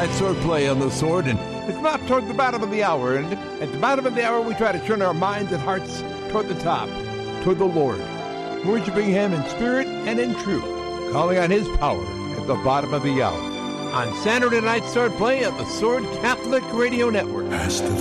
Night Sword Play on the Sword, and it's not toward the bottom of the hour. And at the bottom of the hour, we try to turn our minds and hearts toward the top, toward the Lord, worshiping Him in spirit and in truth, calling on His power at the bottom of the hour. On Saturday Night Sword Play at the Sword Catholic Radio Network. As the